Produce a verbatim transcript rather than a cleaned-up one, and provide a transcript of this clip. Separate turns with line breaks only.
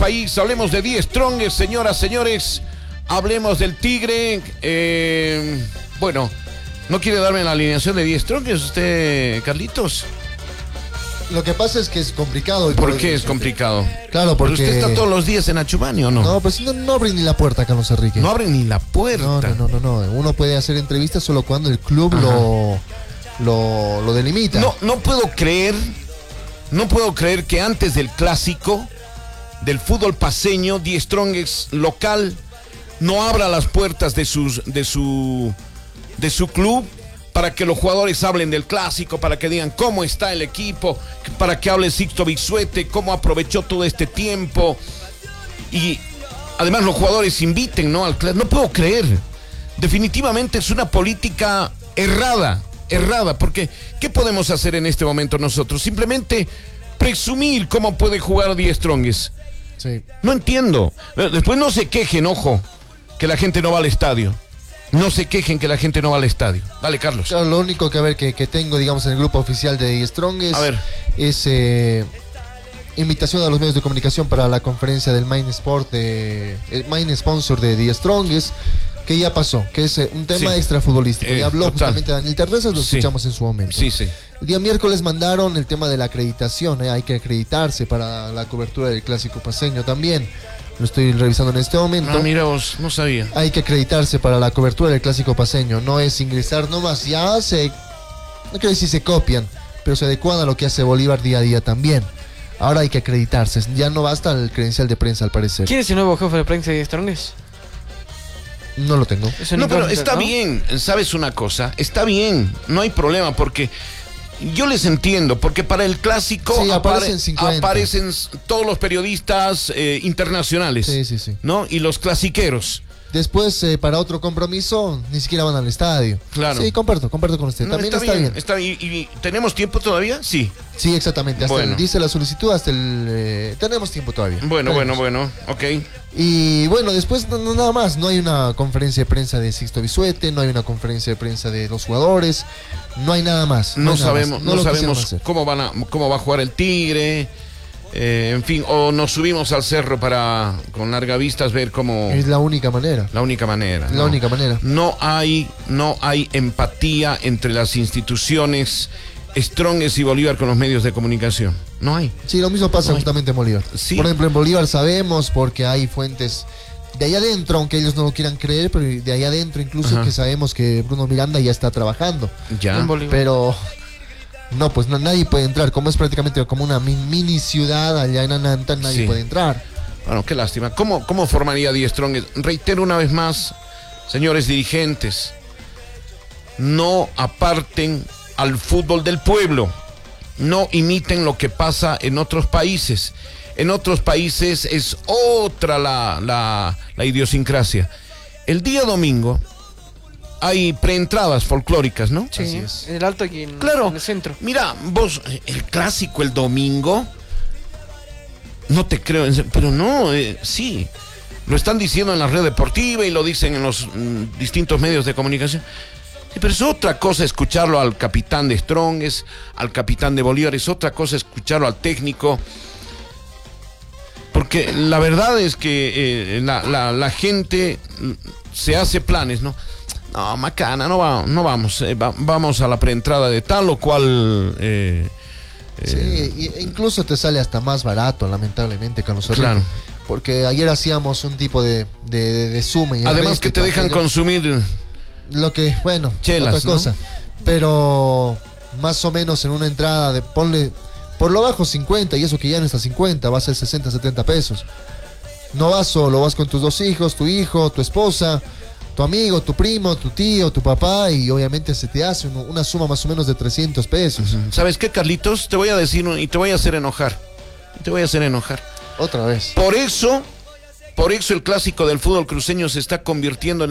país. Hablemos de Die Strongest, señoras, señores. Hablemos del Tigre. Eh, bueno, ¿no quiere darme la alineación de Die Strongest usted, Carlitos?
Lo que pasa es que es complicado.
¿Por qué es complicado?
Claro, porque...
¿Pero usted está todos los días en Achumani o no?
No, pues no, no abren ni la puerta, Carlos Enrique.
No abren ni la puerta.
No, no, no, no, no. Uno puede hacer entrevistas solo cuando el club lo, lo, lo delimita.
No, no puedo creer, no puedo creer que antes del clásico del fútbol paceño, Die Strongest local no abra las puertas de sus, de su, de su club para que los jugadores hablen del clásico, para que digan cómo está el equipo, para que hable Sixto Bisuete, cómo aprovechó todo este tiempo. Y además los jugadores inviten, ¿no? al clásico. No puedo creer. Definitivamente es una política errada, errada, porque ¿qué podemos hacer en este momento nosotros? Simplemente presumir cómo puede jugar Die Strongest.
Sí.
No entiendo. Después no se quejen, ojo, que la gente no va al estadio. No se quejen que la gente no va al estadio. Dale, Carlos.
Claro, lo único que, a ver, que, que tengo, digamos, en el grupo oficial de Die Strongest
a ver.
es eh, invitación a los medios de comunicación para la conferencia del Main Sport, de, el Main Sponsor de Die Strongest, que ya pasó, que es eh, un tema sí. extra futbolístico.
Eh,
ya habló
total.
justamente Daniel Terrazas, lo
sí.
escuchamos en su momento.
Sí, sí.
El día miércoles mandaron el tema de la acreditación, eh, hay que acreditarse para la cobertura del clásico paceño también. Lo estoy revisando en este momento.
Ah, mira vos, no sabía.
Hay que acreditarse para la cobertura del clásico paceño. No es ingresar nomás. Ya se... No quiero decir se copian, pero se adecuan a lo que hace Bolívar día a día también. Ahora hay que acreditarse. Ya no basta el credencial de prensa, al parecer.
¿Quién es el nuevo jefe de prensa de Strongest?
No lo tengo.
Eso
No,
no
pero
importa,
está
¿no?
bien. ¿Sabes una cosa? Está bien. No hay problema porque... Yo les entiendo, porque para el clásico
sí, aparecen,
apare
cincuenta.
aparecen todos los periodistas eh, internacionales,
sí, sí, sí.
¿no? Y los clasiqueros.
Después, eh, para otro compromiso, ni siquiera van al estadio.
Claro.
Sí, comparto, comparto con usted.
No,
También
está,
está
bien.
bien.
Está bien. ¿Y, y tenemos tiempo todavía? Sí.
Sí, exactamente. Hasta
Bueno.
el, dice la solicitud hasta el... Eh, tenemos tiempo todavía.
Bueno,
tenemos.
bueno, bueno. Ok.
Y bueno, después no, no, nada más. No hay una conferencia de prensa de Sixto Bisuete, no hay una conferencia de prensa de los jugadores. No hay nada más.
No,
hay nada
sabemos,
más.
no,
lo
sabemos
quisieron hacer.
cómo van a, cómo va a jugar el Tigre. Eh, en fin, o nos subimos al cerro para con larga vistas ver cómo.
Es la única manera.
La única manera.
La
¿no?
única manera.
No hay, no hay empatía entre las instituciones Strongest y Bolívar con los medios de comunicación. No hay.
Sí, lo mismo pasa
No hay.
justamente en Bolívar.
Sí.
Por ejemplo, en Bolívar sabemos, porque hay fuentes de allá adentro, aunque ellos no lo quieran creer, pero de allá adentro incluso
Ajá.
que sabemos que Bruno Miranda ya está trabajando.
Ya.
En Bolívar.
Pero no, pues no, nadie puede entrar. Como es prácticamente como una mi- mini ciudad allá en Ananta, nadie
Sí.
puede entrar.
Bueno, qué lástima. ¿Cómo, cómo formaría Die Strongest? Reitero una vez más, señores dirigentes, no aparten al fútbol del pueblo. No imiten lo que pasa en otros países. En otros países es otra la, la, la idiosincrasia. El día domingo hay preentradas folclóricas, ¿no?
Sí,
Así es.
en el alto aquí en,
Claro.
en el centro.
Mira, vos, el clásico el domingo, no te creo, en serio, pero no, eh, sí, lo están diciendo en la red deportiva y lo dicen en los mm, distintos medios de comunicación. Sí, pero es otra cosa escucharlo al capitán de Strongest, al capitán de Bolívar, es otra cosa escucharlo al técnico. Porque la verdad es que eh, la, la, la gente se hace planes, ¿no? No, macana, no, va, no vamos, eh, va, vamos a la preentrada de tal o cual... Eh,
Sí,
eh,
e incluso te sale hasta más barato, lamentablemente, Carlos Enrique.
Claro.
Porque ayer hacíamos un tipo de, de, de, de suma y el
además
resto
que
y
te dejan
aquello.
consumir...
Lo que, bueno,
Chelas,
otra cosa.
¿no?
Pero más o menos en una entrada de, ponle, por lo bajo cincuenta, y eso que ya no está cincuenta, va a ser sesenta, setenta pesos. No vas solo, vas con tus dos hijos, tu hijo, tu esposa, tu amigo, tu primo, tu tío, tu papá, y obviamente se te hace uno- una suma más o menos de trescientos pesos.
¿Sabes qué, Carlitos? Te voy a decir un- y te voy a hacer enojar. Te voy a hacer enojar.
Otra vez.
Por eso, por eso el clásico del fútbol cruceño se está convirtiendo en